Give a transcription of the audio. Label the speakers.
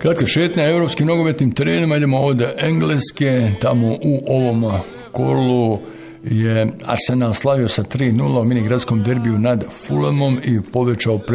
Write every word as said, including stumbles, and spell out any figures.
Speaker 1: Kratka šetnja evropskim nogometnim terenima, idemo ovdje Engleske, tamo u ovom kolu je Arsenal slavio sa tri nula u mini gradskom derbiju nad Fulhamom i povećao